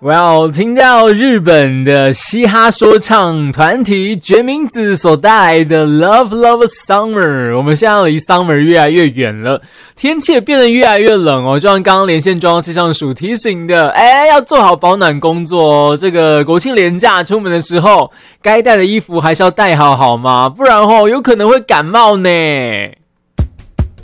Well， 听到日本的嘻哈说唱团体决明子所带来的 Love Love Summer， 我们现在离 Summer 越来越远了，天气也变得越来越冷哦，就像刚刚连线中气象署提醒的，要做好保暖工作哦，这个国庆连假出门的时候，该带的衣服还是要带好好吗？不然有可能会感冒呢。